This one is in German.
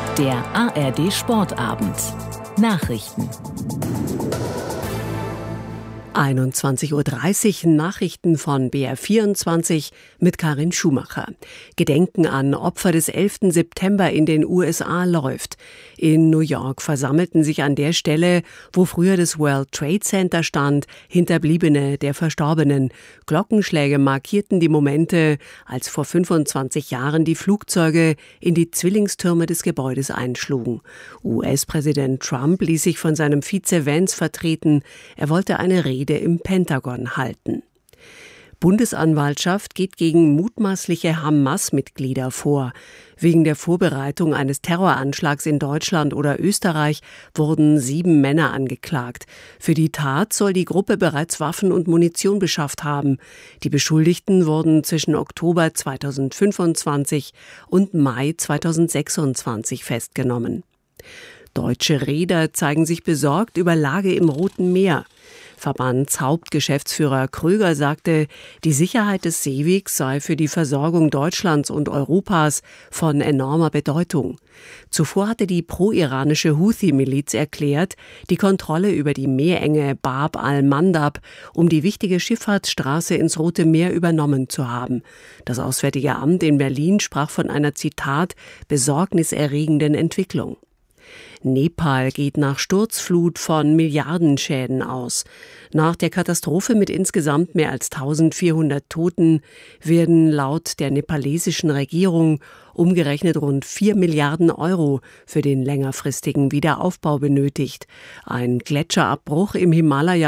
Der ARD Sportabend. Nachrichten. 21:30 Uhr Nachrichten von BR24 mit Karin Schumacher. Gedenken an Opfer des 11. September in den USA läuft. In New York versammelten sich an der Stelle, wo früher das World Trade Center stand, Hinterbliebene der Verstorbenen. Glockenschläge markierten die Momente, als vor 25 Jahren die Flugzeuge in die Zwillingstürme des Gebäudes einschlugen. US-Präsident Trump ließ sich von seinem Vize Vance vertreten. Er wollte eine Rede im Pentagon halten. Bundesanwaltschaft geht gegen mutmaßliche Hamas-Mitglieder vor. Wegen der Vorbereitung eines Terroranschlags in Deutschland oder Österreich wurden 7 Männer angeklagt. Für die Tat soll die Gruppe bereits Waffen und Munition beschafft haben. Die Beschuldigten wurden zwischen Oktober 2025 und Mai 2026 festgenommen. Deutsche Reeder zeigen sich besorgt über Lage im Roten Meer. Verbandshauptgeschäftsführer Kröger sagte, die Sicherheit des Seewegs sei für die Versorgung Deutschlands und Europas von enormer Bedeutung. Zuvor hatte die pro-iranische Houthi-Miliz erklärt, die Kontrolle über die Meerenge Bab al-Mandab um die wichtige Schifffahrtsstraße ins Rote Meer übernommen zu haben. Das Auswärtige Amt in Berlin sprach von einer, Zitat, besorgniserregenden Entwicklung. Nepal geht nach Sturzflut von Milliardenschäden aus. Nach der Katastrophe mit insgesamt mehr als 1400 Toten werden laut der nepalesischen Regierung umgerechnet rund 4 Milliarden Euro für den längerfristigen Wiederaufbau benötigt. Ein Gletscherabbruch im Himalaya